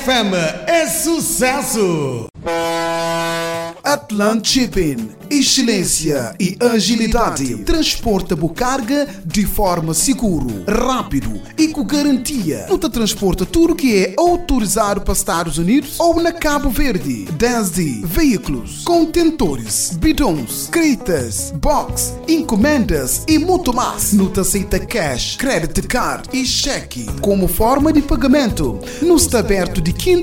FM é sucesso! Atlant Shipping, excelência e agilidade. Transporta a carga de forma seguro, rápido e com garantia. Não te transporta tudo que é autorizado para Estados Unidos ou na Cabo Verde. Desde veículos, contentores, bidões, cretas, box, encomendas e muito mais. Não te aceita cash, credit card e cheque como forma de pagamento. Não está aberto de quinta